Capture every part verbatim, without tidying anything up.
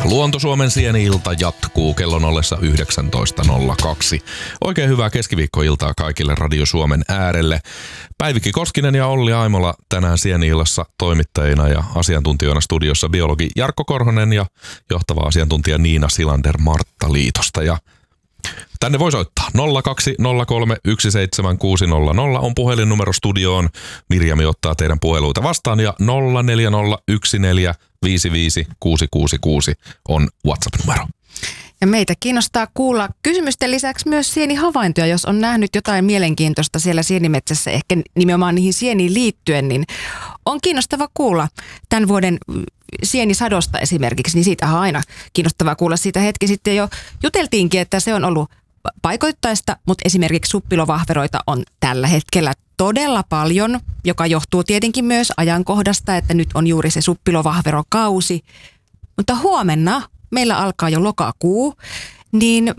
Luonto-Suomen sieni-ilta jatkuu kellon ollessa yhdeksäntoista nolla kaksi. Oikein hyvää keskiviikkoiltaa kaikille Radio Suomen äärelle. Päivikki Koskinen ja Olli Aimola tänään sieni-illassa toimittajina ja asiantuntijoina studiossa biologi Jarkko Korhonen ja johtava asiantuntija Niina Silander Marttaliitosta. Ja tänne voi soittaa nolla kaksi nolla kolme yksi seitsemän kuusi nolla nolla on puhelinnumero studioon. Mirjami ottaa teidän puheluita vastaan ja nolla neljä nolla yksi neljä viisi viisi kuusi kuusi kuusi on WhatsApp-numero. Ja meitä kiinnostaa kuulla kysymysten lisäksi myös sienihavaintoja, jos on nähnyt jotain mielenkiintoista siellä sienimetsässä, ehkä nimenomaan niihin sieniin liittyen, niin on kiinnostava kuulla tämän vuoden sienisadosta esimerkiksi, niin siitä on aina kiinnostavaa kuulla. Siitä hetki sitten jo juteltiinkin, että se on ollut paikoittaista, mutta esimerkiksi suppilovahveroita on tällä hetkellä todella paljon, joka johtuu tietenkin myös ajankohdasta, että nyt on juuri se suppilovahverokausi. Mutta huomenna meillä alkaa jo lokakuu, niin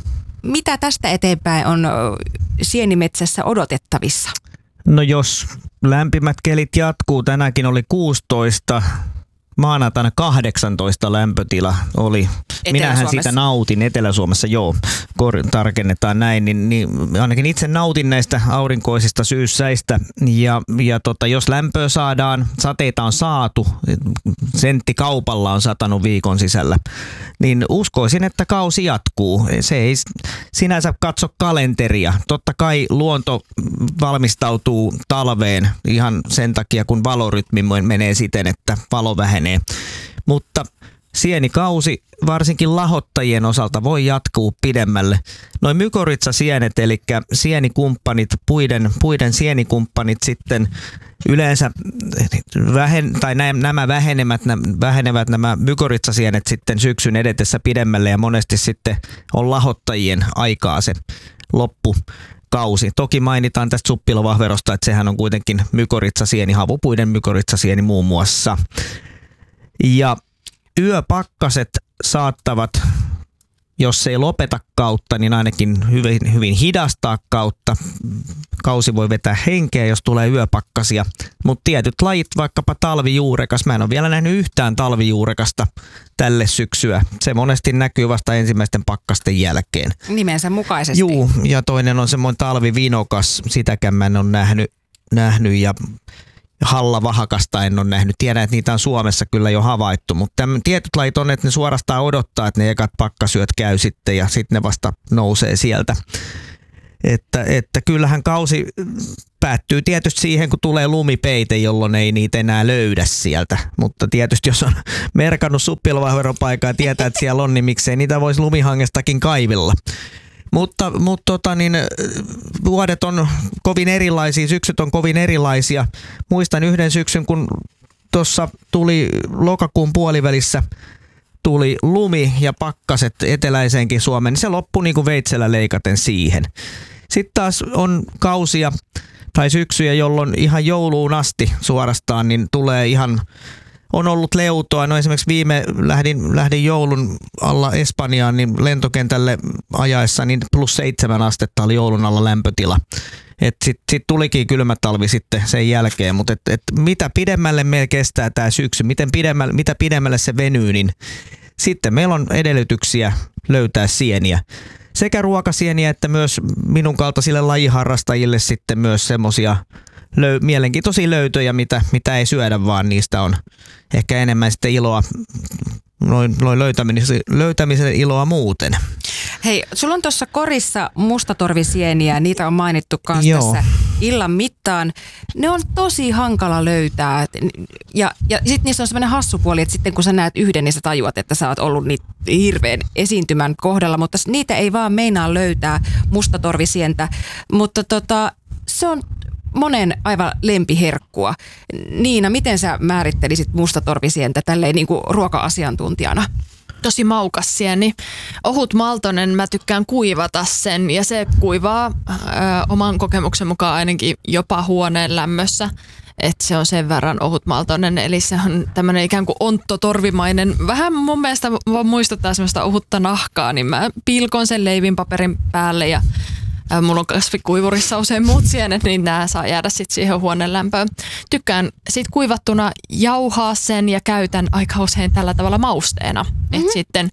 mitä tästä eteenpäin on sienimetsässä odotettavissa? No jos lämpimät kelit jatkuu, tänäänkin oli kuusitoista, maanantaina kahdeksantoista lämpötila oli. Minähän siitä nautin Etelä-Suomessa, joo, kor- tarkennetaan näin, niin, niin ainakin itse nautin näistä aurinkoisista syyssäistä. Ja, ja tota, jos lämpöä saadaan, sateita on saatu, sentti kaupalla on satanut viikon sisällä, niin uskoisin, että kausi jatkuu. Se ei sinänsä katso kalenteria. Totta kai luonto valmistautuu talveen ihan sen takia, kun valorytmi menee siten, että valo vähenee. Mutta sienikausi varsinkin lahottajien osalta voi jatkuu pidemmälle. Noin mykorrhizasienet, eli sienikumppanit, puiden, puiden sienikumppanit sitten yleensä, vähen, tai nämä vähenemät, vähenevät nämä mykorrhizasienet sitten syksyn edetessä pidemmälle ja monesti sitten on lahottajien aikaa se loppu. Kausi. Toki mainitaan tästä suppilovahverosta, että sehän on kuitenkin mykorrhizasieni, havupuiden mykorrhizasieni muun muassa. Ja yöpakkaset saattavat, jos ei lopeta kautta, niin ainakin hyvin, hyvin hidastaa kautta. Kausi voi vetää henkeä, jos tulee yöpakkasia. Mutta tietyt lajit, vaikkapa talvijuurekas, mä en ole vielä nähnyt yhtään talvijuurekasta tälle syksyä. Se monesti näkyy vasta ensimmäisten pakkasten jälkeen. Nimensä mukaisesti. Juu, ja toinen on semmoinen talvivinokas, sitäkään mä en ole nähnyt, nähnyt ja hallavahakasta en ole nähnyt. Tiedän, että niitä on Suomessa kyllä jo havaittu, mutta tietyt lajit on, että ne suorastaan odottaa, että ne ekat pakkasyöt käy sitten ja sitten ne vasta nousee sieltä. Että, että kyllähän kausi päättyy tietysti siihen, kun tulee lumipeite, jolloin ei niitä enää löydä sieltä. Mutta tietysti jos on merkannut suppilovahveropaikaa ja tietää, että siellä on, niin miksei niitä voisi lumihangestakin kaivilla. Mutta, mutta tota niin, vuodet on kovin erilaisia, syksyt on kovin erilaisia. Muistan yhden syksyn, kun tuossa tuli lokakuun puolivälissä, tuli lumi ja pakkaset eteläiseenkin Suomeen, niin se loppui niin kuin veitsellä leikaten siihen. Sitten taas on kausia tai syksyjä, jolloin ihan jouluun asti suorastaan, niin tulee ihan, on ollut leutoa. No esimerkiksi viime lähdin, lähdin joulun alla Espanjaan, niin lentokentälle ajaessa, niin plus seitsemän astetta oli joulun alla lämpötila. Sitten sit tulikin kylmä talvi sitten sen jälkeen, mutta et, et mitä pidemmälle meillä kestää tämä syksy, miten pidemmälle, mitä pidemmälle se venyy, niin sitten meillä on edellytyksiä löytää sieniä. Sekä ruokasieniä että myös minun kaltaisille lajiharrastajille sitten myös semmoisia löy- mielenkiintoisia löytöjä, mitä, mitä ei syödä, vaan niistä on ehkä enemmän sitten iloa, noin, noin löytämisen, löytämisen iloa muuten. Hei, sulla on tuossa korissa mustatorvisieniä, niitä on mainittu myös tässä illan mittaan. Ne on tosi hankala löytää ja, ja sitten niissä on sellainen hassu puoli, että sitten kun sä näet yhden, niin sä tajuat, että sä oot ollut niitä hirveän esiintymän kohdalla, mutta niitä ei vaan meinaa löytää mustatorvisientä, mutta tota, se on monen aivan lempiherkkua. Niina, miten sä määrittelisit mustatorvisientä tälleen niin kuin ruoka-asiantuntijana? Tosi maukas sieni. Ohut maltonen, mä tykkään kuivata sen ja se kuivaa ö, oman kokemuksen mukaan ainakin jopa huoneen lämmössä. Että se on sen verran ohutmaltoinen, eli se on tämmöinen ikään kuin onttotorvimainen. Vähän mun mielestä muistuttaa semmoista ohutta nahkaa, niin mä pilkon sen leivinpaperin päälle ja mulla on kasvikuivurissa usein muut sienet, niin nämä saa jäädä sitten siihen huoneen lämpöön. Tykkään sitten kuivattuna jauhaa sen ja käytän aika usein tällä tavalla mausteena. Mm-hmm. Et sitten,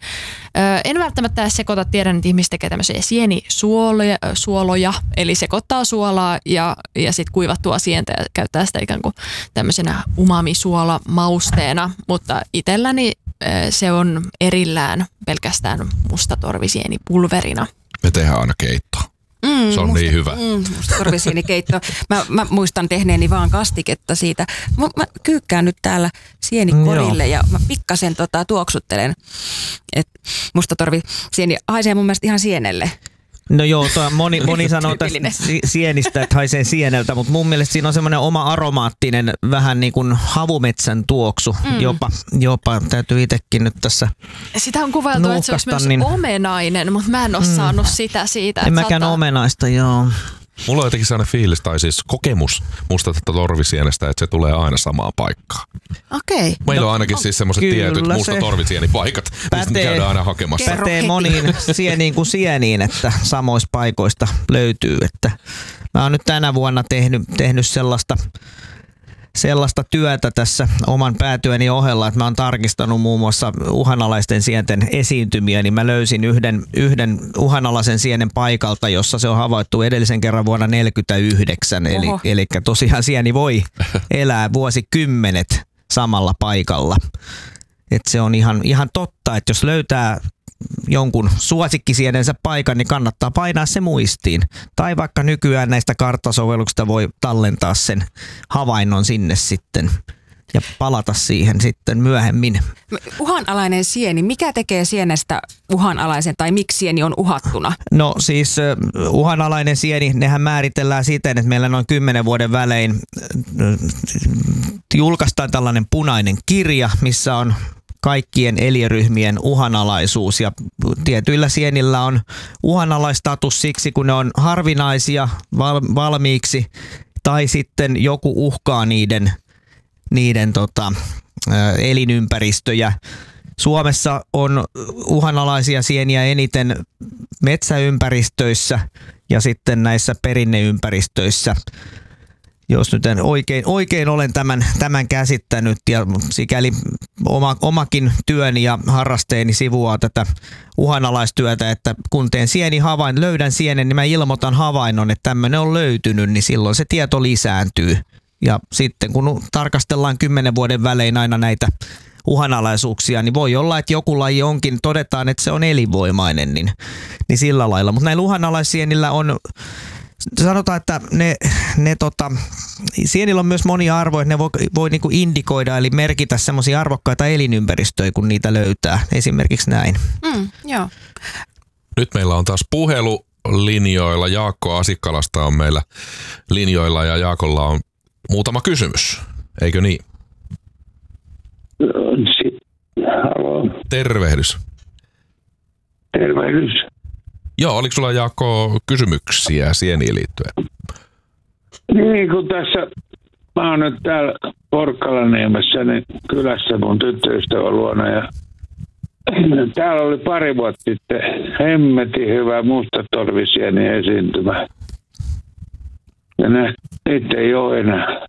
en välttämättä sekoita, tiedän, että ihmiset tekee tämmöisiä sienisuoloja, suoloja, eli sekoittaa suolaa ja, ja sitten kuivattua sientä ja käyttää sitä ikään kuin tämmöisenä umami-suola mausteena, mutta itselläni se on erillään pelkästään mustatorvisieni pulverina. Me tehdään aina keittoa. Mm, se on musta, niin hyvä. Mm, mustatorvisienikeitto. Mä, mä muistan tehneeni vaan kastiketta siitä. Mä, mä kyykkään nyt täällä sienikorille mm, ja mä pikkasen tota, tuoksuttelen, että mustatorvisieni haisee mun mielestä ihan sienelle. No joo, moni, moni sanoo tästä sienistä, että haisee sieneltä, mutta mun mielestä siinä on semmoinen oma aromaattinen, vähän niin kuin havumetsän tuoksu. Mm. Jopa, jopa, täytyy itsekin nyt tässä sitä on kuvailtu, että se olisi myös niin omenainen, mutta mä en ole mm. saanut sitä siitä. En mäkään saattaa... omenaista, joo. Mulla on jotenkin sellainen fiilis, tai siis kokemus mustatetta torvisienestä, että se tulee aina samaan paikkaan. Okei. Meillä no, on ainakin siis semmoiset tietyt musta torvisienipaikat, mistä käydään aina hakemassa. Pätee moniin sieniin kuin sieniin, että samoista paikoista löytyy. Että mä oon nyt tänä vuonna tehnyt, tehnyt sellaista, sellaista työtä tässä oman päätyöni ohella, että mä oon tarkistanut muun muassa uhanalaisten sienten esiintymiä, niin mä löysin yhden, yhden uhanalaisen sienen paikalta, jossa se on havaittu edellisen kerran vuonna neljäkymmentäyhdeksän, eli, eli tosiaan sieni voi elää vuosikymmenet samalla paikalla. Et se on ihan, ihan totta, että jos löytää jonkun suosikkisienensä paikan, niin kannattaa painaa se muistiin. Tai vaikka nykyään näistä karttasovelluksista voi tallentaa sen havainnon sinne sitten ja palata siihen sitten myöhemmin. Uhanalainen sieni, mikä tekee sienestä uhanalaisen tai miksi sieni on uhattuna? No siis uh, uhanalainen sieni, nehän määritellään siten, että meillä noin kymmenen vuoden välein uh, julkaistaan tällainen punainen kirja, missä on kaikkien eliöryhmien uhanalaisuus ja tietyillä sienillä on uhanalaistatus siksi, kun ne on harvinaisia val- valmiiksi tai sitten joku uhkaa niiden, niiden tota, elinympäristöjä. Suomessa on uhanalaisia sieniä eniten metsäympäristöissä ja sitten näissä perinneympäristöissä. Jos nyt en oikein, oikein olen tämän, tämän käsittänyt ja sikäli oma, omakin työni ja harrasteeni sivuaa tätä uhanalaistyötä, että kun teen sienihavain, löydän sienen, niin mä ilmoitan havainnon, että tämmöinen on löytynyt, niin silloin se tieto lisääntyy. Ja sitten kun tarkastellaan kymmenen vuoden välein aina näitä uhanalaisuuksia, niin voi olla, että joku laji onkin, todetaan, että se on elinvoimainen, niin, niin sillä lailla. Mutta näillä uhanalaissienillä on... Sanotaan, että ne, ne tota, sienillä on myös monia arvoja, ne voi, voi niinku indikoida eli merkitä semmoisia arvokkaita elinympäristöjä, kun niitä löytää. Esimerkiksi näin. Mm, joo. Nyt meillä on taas puhelu linjoilla. Jaakko Asikkalasta on meillä linjoilla ja Jaakolla on muutama kysymys. Eikö niin? Tervehdys. Tervehdys. Joo, oliko sulla Jaakko kysymyksiä sieniin liittyen? Niin, kun tässä, mä oon nyt täällä Porkkalaniemessä niin kylässä mun tyttöystävän luona ja täällä oli pari vuotta sitten hemmetin hyvä mustatorvisieni esiintymä. Ja ne, niitä ei ole enää.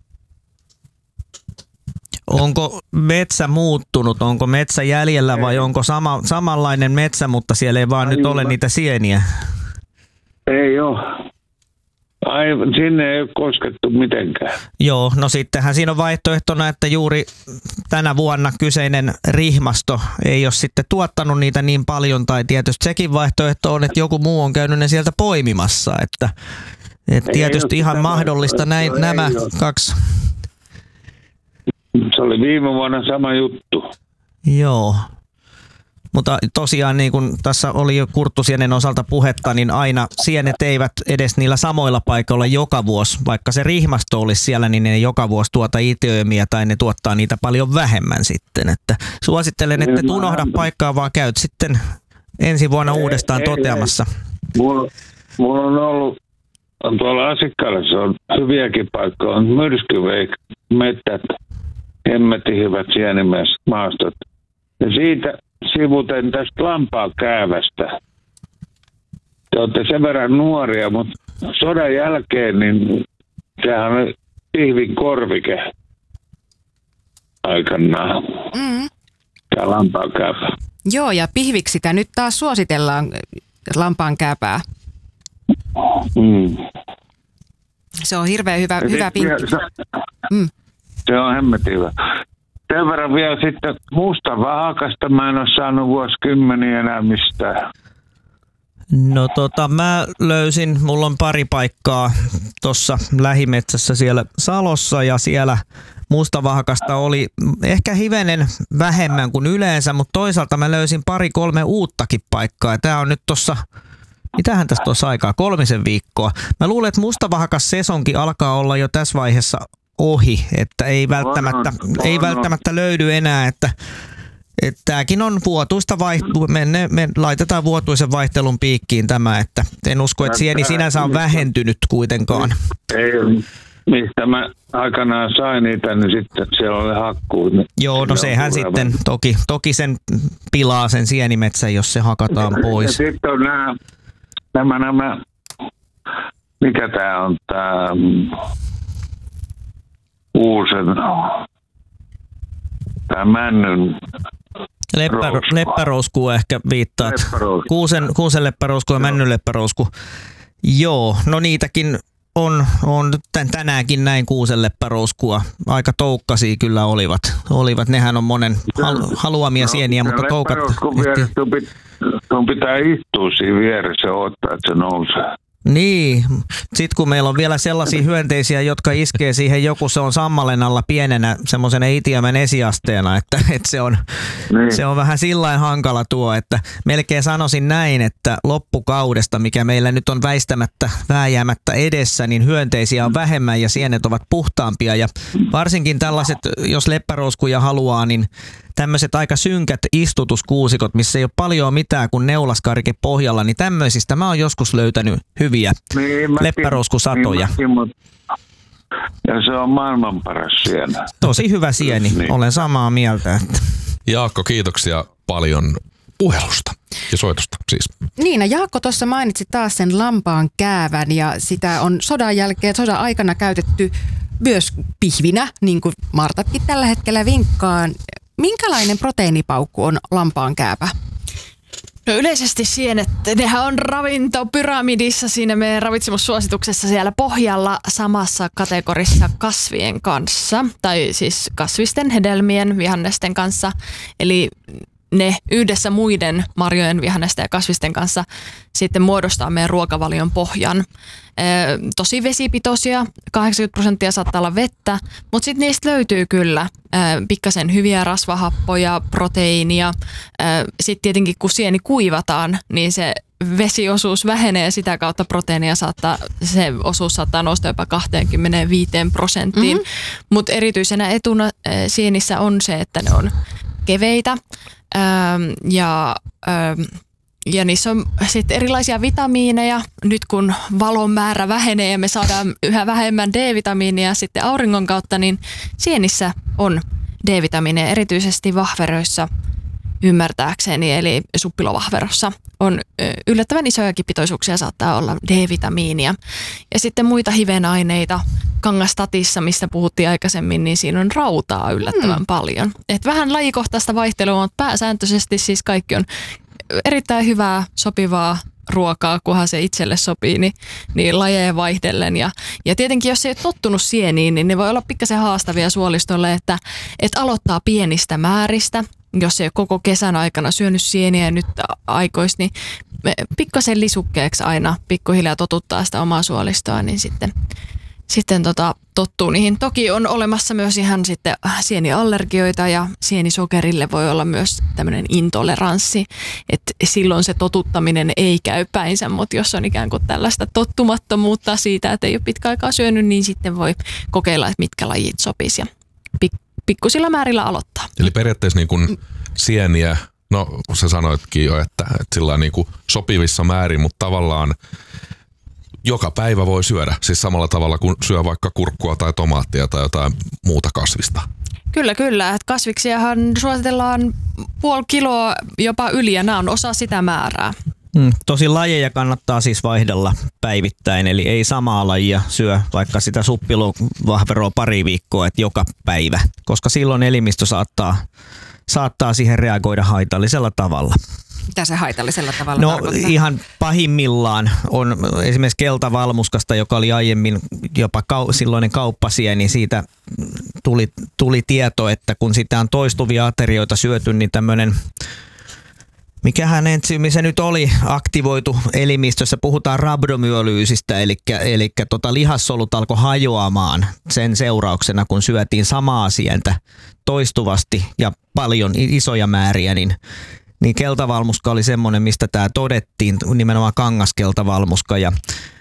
Onko metsä muuttunut? Onko metsä jäljellä vai onko sama, samanlainen metsä, mutta siellä ei vaan Aivan. nyt ole niitä sieniä? Ei ole. Aivan, sinne ei ole koskettu mitenkään. Joo, no sittenhän siinä on vaihtoehtona, että juuri tänä vuonna kyseinen rihmasto ei ole sitten tuottanut niitä niin paljon, tai tietysti sekin vaihtoehto on, että joku muu on käynyt ne sieltä poimimassa, että, että tietysti ihan mahdollista näin, nämä kaksi... Se oli viime vuonna sama juttu. Joo. Mutta tosiaan niin kuin tässä oli jo kurttusienen osalta puhetta, niin aina sienet eivät edes niillä samoilla paikoilla joka vuosi. Vaikka se rihmasto olisi siellä, niin ne joka vuosi tuota itiöimiä tai ne tuottaa niitä paljon vähemmän sitten. Että suosittelen, että et unohda paikkaa, vaan käyt sitten ensi vuonna ei, uudestaan ei, toteamassa. Ei. Mulla, mulla on ollut on tuolla Asikkaalassa on hyviäkin paikkoja, on myrskyveik, mettät, hemmetin hyvät sienimaastot. Ja siitä sivuten tästä lampaan käävästä. Te olette sen verran nuoria, mutta sodan jälkeen niin sehän on pihvin korvike aikanaan. Mm. Tämä lampaankääpä. Joo, ja pihviksi sitä nyt taas suositellaan lampaankääpää. Mm. Se on hirveän hyvä, hyvä pinkki. Se, mm. se on hemmetin hyvä. Sen verran vielä sitten musta vahakasta mä en ole saanut vuosikymmeniä enää mistään. No tota, mä löysin, mulla on pari paikkaa tuossa lähimetsässä siellä Salossa ja siellä mustavahakasta oli ehkä hivenen vähemmän kuin yleensä, mutta toisaalta mä löysin pari kolme uuttakin paikkaa. Tää on nyt tossa, mitähän tästä tuossa aikaa, kolmisen viikkoa. Mä luulen, että mustavahakas sesonki alkaa olla jo tässä vaiheessa ohi, että ei välttämättä, on, on, ei välttämättä löydy enää, että Että tämäkin on vuotuista vaihtelua. Me, me laitetaan vuotuisen vaihtelun piikkiin tämä, että en usko, että sieni sinänsä on vähentynyt kuitenkaan. Ei, mistä mä aikanaan sain niitä, niin sitten siellä oli hakkuut. Niin joo, no sehän sitten toki, toki sen pilaa sen sienimetsän, jos se hakataan pois. Ja sitten on nämä, nämä, nämä, mikä tämä on, tämä uusen, tämä männyn. Leppä, leppärousku ehkä viittaat. Leppärousku. Kuusen, kuusen leppärousku ja männyn leppärousku. Joo, no niitäkin on, on tänäänkin näin kuusen leppärouskua. Aika toukkasia kyllä olivat. olivat. Nehän on monen hal, haluamia sieniä, no, mutta toukat... Sun pitää istua siinä vieressä ja odottaa, että se nousee. Niin, sitten kun meillä on vielä sellaisia hyönteisiä, jotka iskee siihen joku, se on sammalen alla pienenä semmoisena itiämän esiasteena, että, että se, on, niin. se on vähän sillain hankala tuo, että melkein sanoisin näin, että loppukaudesta, mikä meillä nyt on väistämättä, vääjäämättä edessä, niin hyönteisiä on vähemmän ja sienet ovat puhtaampia ja varsinkin tällaiset, jos leppärouskuja haluaa, niin tämmöiset aika synkät istutuskuusikot, missä ei ole paljon mitään kuin neulaskarke pohjalla, niin tämmöisistä mä oon joskus löytänyt hyviä niin, leppärouskusatoja. Niin, ja se on maailman paras sieni. Tosi hyvä sieni, niin. Olen samaa mieltä. Että. Jaakko, kiitoksia paljon puhelusta ja soitosta siis. Niin, ja Jaakko tuossa mainitsi taas sen lampaan käävän ja sitä on sodan jälkeen, sodan aikana käytetty myös pihvinä, niin kuin Martatkin tällä hetkellä vinkkaan. Minkälainen proteiinipaukku on lampaan kääpä? No yleisesti sienet, nehän on ravintopyramidissa siinä meidän ravitsemussuosituksessa siellä pohjalla samassa kategorissa kasvien kanssa, tai siis kasvisten, hedelmien, vihannesten kanssa, eli ne yhdessä muiden marjojen, vihannesten ja kasvisten kanssa sitten muodostaa meidän ruokavalion pohjan. E, tosi vesipitoisia, kahdeksankymmentä prosenttia saattaa olla vettä, mutta sitten niistä löytyy kyllä e, pikkasen hyviä rasvahappoja, proteiinia. E, sitten tietenkin kun sieni kuivataan, niin se vesiosuus vähenee ja sitä kautta proteiinia saattaa, se osuus saattaa nousta jopa kaksikymmentäviisi prosenttiin. Mm-hmm. Mutta erityisenä etuna e, sienissä on se, että ne on keveitä. Ähm, ja, ähm, ja niissä on sitten erilaisia vitamiineja. Nyt kun valon määrä vähenee ja me saadaan yhä vähemmän D-vitamiinia sitten auringon kautta, niin sienissä on D-vitamiineja, erityisesti vahveroissa ymmärtääkseni, eli suppilovahverossa on yllättävän isojakin pitoisuuksia saattaa olla D-vitamiinia. Ja sitten muita hivenaineita, kangastatissa, mistä puhuttiin aikaisemmin, niin siinä on rautaa yllättävän hmm. paljon. Et vähän lajikohtaista vaihtelua, mutta pääsääntöisesti siis kaikki on erittäin hyvää, sopivaa ruokaa, kunhan se itselle sopii, niin, niin lajeja vaihdellen. Ja, ja tietenkin, jos ei ole tottunut sieniin, niin ne voi olla pikkasen haastavia suolistolle, että, että aloittaa pienistä määristä. Jos ei ole koko kesän aikana syönyt sieniä ja nyt aikois, niin pikkasen lisukkeeksi aina pikkuhiljaa totuttaa sitä omaa suolistoa, niin sitten, sitten tota, tottuu niihin. Toki on olemassa myös ihan sitten sieniallergioita ja sienisokerille voi olla myös tämmöinen intoleranssi, että silloin se totuttaminen ei käy päinsä, mutta jos on ikään kuin tällaista tottumattomuutta siitä, että ei ole pitkä aikaa syönyt, niin sitten voi kokeilla, että mitkä lajit sopisi ja pik- pikkusilla määrillä aloittaa. Eli periaatteessa niin kuin sieniä, no sä sanoitkin jo, että, että sillä niin kuin sopivissa määrin, mutta tavallaan joka päivä voi syödä, siis samalla tavalla kuin syö vaikka kurkkua tai tomaattia tai jotain muuta kasvista. Kyllä, kyllä. Että kasviksiahan suositellaan puoli kiloa jopa yli ja nämä on osa sitä määrää. Mm, tosi lajeja kannattaa siis vaihdella päivittäin, eli ei samaa lajia syö vaikka sitä suppiluvahveroa pari viikkoa, että joka päivä, koska silloin elimistö saattaa, saattaa siihen reagoida haitallisella tavalla. Mitä se haitallisella tavalla No tarkoittaa? ihan pahimmillaan on esimerkiksi keltavalmuskasta, joka oli aiemmin jopa kau- silloinen kauppasieni, niin siitä tuli, tuli tieto, että kun sitä on toistuvia aterioita syöty, niin tämmöinen, mikähän entsyymi se nyt oli, aktivoitu elimistössä, puhutaan rabdomyolyysistä, eli, eli tota lihassolut alkoi hajoamaan sen seurauksena, kun syötiin samaa sientä toistuvasti ja paljon isoja määriä, niin Niin keltavalmuska oli semmoinen, mistä tämä todettiin, nimenomaan kangaskeltavalmuska ja,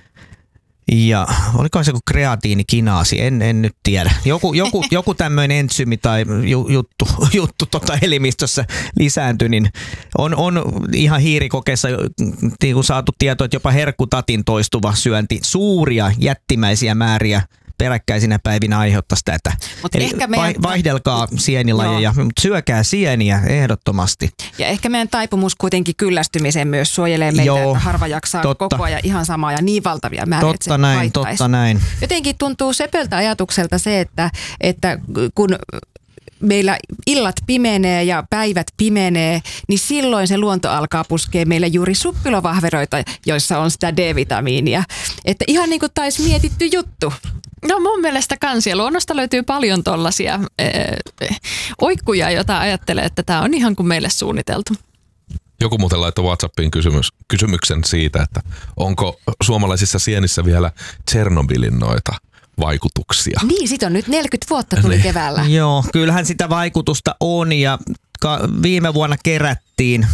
ja oliko se kuin kreatiinikinaasi, en, en nyt tiedä. Joku, joku, joku tämmöinen entsyymi tai ju, juttu, juttu tota elimistössä lisääntyi, niin on, on ihan hiirikokeessa niin kuin saatu tieto, että jopa herkkutatin toistuva syönti suuria jättimäisiä määriä peräkkäisinä päivinä aiheuttaisi tätä. Mut Eli ehkä meidän... vaihdelkaa sienilajeja, mutta syökää sieniä ehdottomasti. Ja ehkä meidän taipumus kuitenkin kyllästymiseen myös suojelee meitä, Joo, että harva jaksaa totta. koko ajan ihan samaa ja niin valtavia määriä, että Totta se näin, haittaisi. totta näin. Jotenkin tuntuu sepeltä ajatukselta se, että, että kun meillä illat pimenee ja päivät pimenee, niin silloin se luonto alkaa puskea meille juuri suppilovahveroita, joissa on sitä D-vitamiinia. Että ihan niin kuin taisi mietitty juttu. No mun mielestä kans, ja luonnosta löytyy paljon tollaisia äh, oikkuja, joita ajattelee, että tämä on ihan kuin meille suunniteltu. Joku muuten laittoi WhatsAppiin kysymys, kysymyksen siitä, että onko suomalaisissa sienissä vielä Tšernobylin noita vaikutuksia. Niin, sit on nyt neljäkymmentä vuotta tuli Niin. keväällä. Joo, kyllähän sitä vaikutusta on ja ka- viime vuonna kerättiin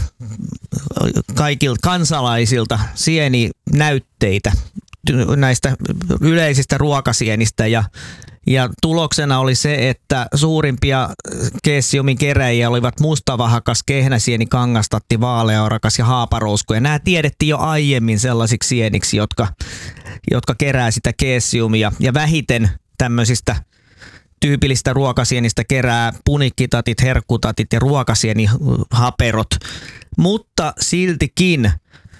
kaikilta kansalaisilta sieninäytteitä näistä yleisistä ruokasienistä ja, ja tuloksena oli se, että suurimpia keessiumin keräjiä olivat mustavahakas, kehnäsieni, kangastatti, vaaleaurakas ja haaparousku. Ja nämä tiedettiin jo aiemmin sellaisiksi sieniksi, jotka, jotka kerää sitä keessiumia ja vähiten tämmöisistä tyypillistä ruokasienistä kerää punikkitatit, herkkutatit ja ruokasienihaperot. Mutta siltikin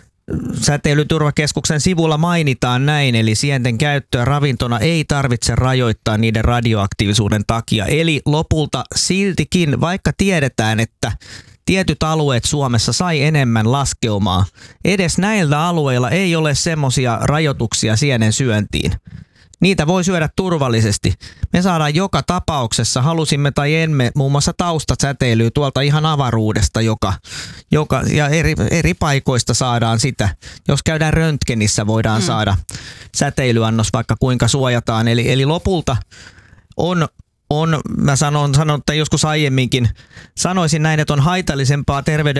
Säteilyturvakeskuksen sivulla mainitaan näin, eli sienten käyttöä ravintona ei tarvitse rajoittaa niiden radioaktiivisuuden takia. Eli lopulta siltikin, vaikka tiedetään, että tietyt alueet Suomessa sai enemmän laskeumaa, edes näillä alueilla ei ole semmoisia rajoituksia sienen syöntiin. Niitä voi syödä turvallisesti. Me saadaan joka tapauksessa, halusimme tai emme, muun muassa taustasäteilyä tuolta ihan avaruudesta, joka, joka, ja eri, eri paikoista saadaan sitä. Jos käydään röntgenissä, voidaan mm. saada säteilyannos, vaikka kuinka suojataan. Eli, eli lopulta on, on, mä sanon, sanon, että joskus aiemminkin sanoisin näin, että on haitallisempaa terveyden